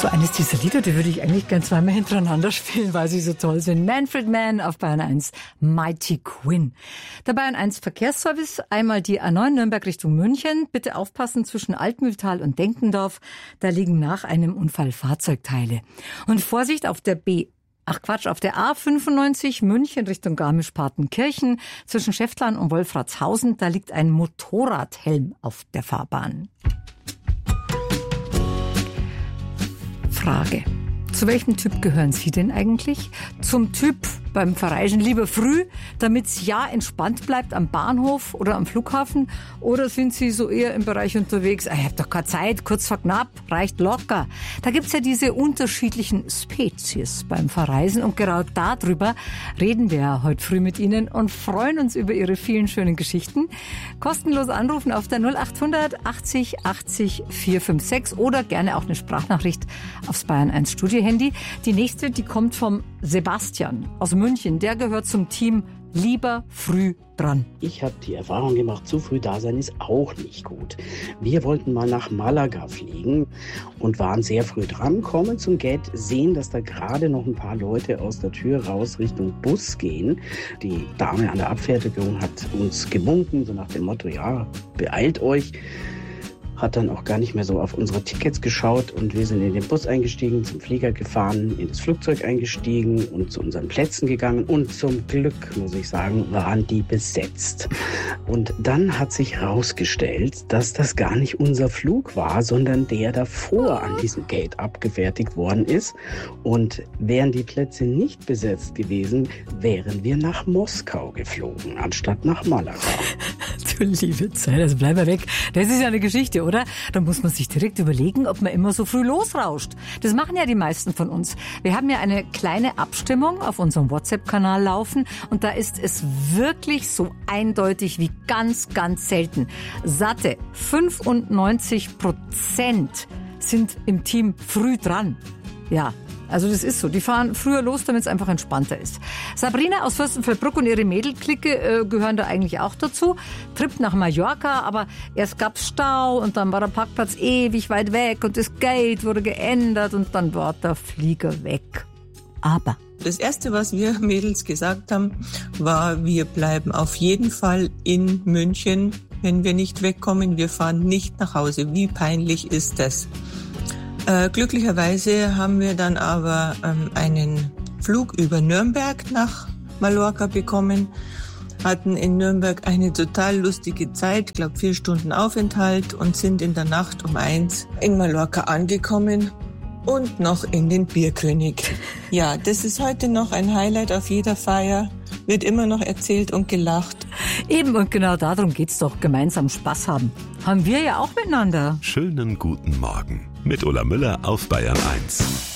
So eines dieser Lieder, die würde ich eigentlich gern zweimal hintereinander spielen, weil sie so toll sind. Manfred Mann auf Bayern 1, Mighty Quinn. Der Bayern 1 Verkehrsservice, einmal die A9 Nürnberg Richtung München. Bitte aufpassen zwischen Altmühltal und Denkendorf. Da liegen nach einem Unfall Fahrzeugteile. Und Vorsicht auf der auf der A95 München Richtung Garmisch-Partenkirchen zwischen Schäftlarn und Wolfratshausen. Da liegt ein Motorradhelm auf der Fahrbahn. Frage. Zu welchem Typ gehören Sie denn eigentlich? Zum Typ beim Verreisen lieber früh, damit's ja entspannt bleibt am Bahnhof oder am Flughafen? Oder sind Sie so eher im Bereich unterwegs? Ich hab doch keine Zeit, kurz vor knapp, reicht locker. Da gibt's ja diese unterschiedlichen Spezies beim Verreisen und genau darüber reden wir ja heute früh mit Ihnen und freuen uns über Ihre vielen schönen Geschichten. Kostenlos anrufen auf der 0800 80 80 456 oder gerne auch eine Sprachnachricht aufs Bayern 1 Studio-Handy. Die nächste, die kommt vom Sebastian aus München. Der gehört zum Team lieber früh dran. Ich habe die Erfahrung gemacht, zu früh da sein ist auch nicht gut. Wir wollten mal nach Malaga fliegen und waren sehr früh dran, kommen zum Gate, sehen, dass da gerade noch ein paar Leute aus der Tür raus Richtung Bus gehen. Die Dame an der Abfertigung hat uns gewunken, so nach dem Motto, ja, beeilt euch. Hat dann auch gar nicht mehr so auf unsere Tickets geschaut und wir sind in den Bus eingestiegen, zum Flieger gefahren, in das Flugzeug eingestiegen und zu unseren Plätzen gegangen und zum Glück, muss ich sagen, waren die besetzt. Und dann hat sich herausgestellt, dass das gar nicht unser Flug war, sondern der davor an diesem Gate abgefertigt worden ist. Und wären die Plätze nicht besetzt gewesen, wären wir nach Moskau geflogen, anstatt nach Malaga. Du liebe Zeit, also bleib mal weg. Das ist ja eine Geschichte, oder? Da muss man sich direkt überlegen, ob man immer so früh losrauscht. Das machen ja die meisten von uns. Wir haben ja eine kleine Abstimmung auf unserem WhatsApp-Kanal laufen und da ist es wirklich so eindeutig wie ganz, ganz selten. Satte 95% sind im Team früh dran. Ja. Also das ist so. Die fahren früher los, damit es einfach entspannter ist. Sabrina aus Fürstenfeldbruck und ihre Mädelklicke gehören da eigentlich auch dazu. Trip nach Mallorca, aber erst gab's Stau und dann war der Parkplatz ewig weit weg und das Gate wurde geändert und dann war der Flieger weg. Aber das Erste, was wir Mädels gesagt haben, war, wir bleiben auf jeden Fall in München, wenn wir nicht wegkommen. Wir fahren nicht nach Hause. Wie peinlich ist das? Glücklicherweise haben wir dann aber einen Flug über Nürnberg nach Mallorca bekommen, hatten in Nürnberg eine total lustige Zeit, ich glaube 4 Stunden Aufenthalt und sind in der Nacht um 1 in Mallorca angekommen und noch in den Bierkönig. Ja, das ist heute noch ein Highlight auf jeder Feier, wird immer noch erzählt und gelacht. Eben, und genau darum geht's doch, gemeinsam Spaß haben. Haben wir ja auch miteinander. Schönen guten Morgen mit Ulla Müller auf Bayern 1.